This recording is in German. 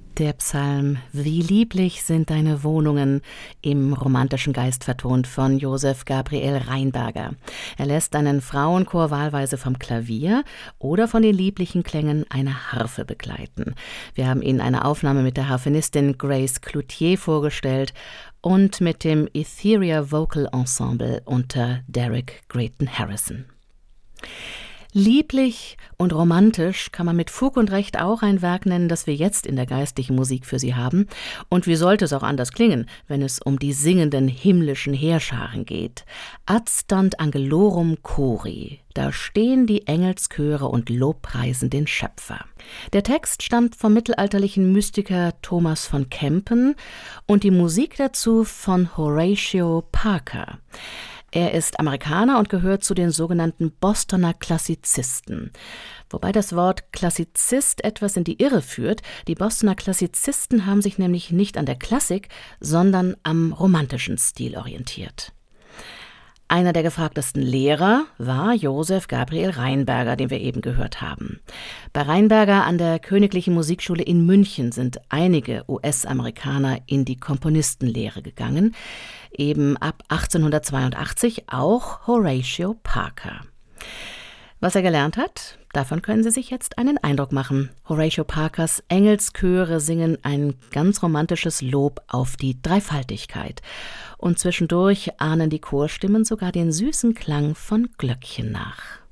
Der Psalm »Wie lieblich sind deine Wohnungen« im romantischen Geist vertont von Josef Gabriel Rheinberger. Er lässt einen Frauenchor wahlweise vom Klavier oder von den lieblichen Klängen einer Harfe begleiten. Wir haben Ihnen eine Aufnahme mit der Harfenistin Grace Cloutier vorgestellt und mit dem Etheria Vocal Ensemble unter Derek Creighton Harrison. Lieblich und romantisch kann man mit Fug und Recht auch ein Werk nennen, das wir jetzt in der geistlichen Musik für Sie haben. Und wie sollte es auch anders klingen, wenn es um die singenden himmlischen Heerscharen geht? Adstant angelorum chori. Da stehen die Engelschöre und lobpreisen den Schöpfer. Der Text stammt vom mittelalterlichen Mystiker Thomas von Kempen und die Musik dazu von Horatio Parker. Er ist Amerikaner und gehört zu den sogenannten Bostoner Klassizisten. Wobei das Wort Klassizist etwas in die Irre führt. Die Bostoner Klassizisten haben sich nämlich nicht an der Klassik, sondern am romantischen Stil orientiert. Einer der gefragtesten Lehrer war Josef Gabriel Rheinberger, den wir eben gehört haben. Bei Rheinberger an der Königlichen Musikschule in München sind einige US-Amerikaner in die Komponistenlehre gegangen, eben ab 1882 auch Horatio Parker. Was er gelernt hat, davon können Sie sich jetzt einen Eindruck machen. Horatio Parkers Engelschöre singen ein ganz romantisches Lob auf die Dreifaltigkeit. Und zwischendurch ahnen die Chorstimmen sogar den süßen Klang von Glöckchen nach.